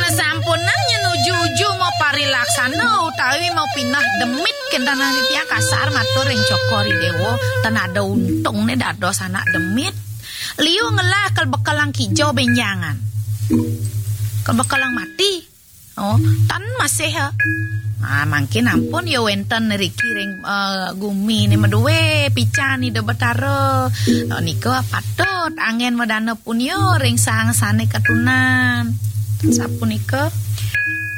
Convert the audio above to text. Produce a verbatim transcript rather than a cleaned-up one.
Sampunan nuju-uju mau parilaksana utawi mau pindah demit kendana dia kasar matur ring cokori dewo tanada untung ne dados anak demit liu ngelah kal bekalang kijo benjangan kal bekalang mati oh tan masih ha ah mungkin ampun ya wenten riki ring uh, gumi ni maduwe picani de betara uh, nika patut angin medana punyo ring sang sane katunan sapunika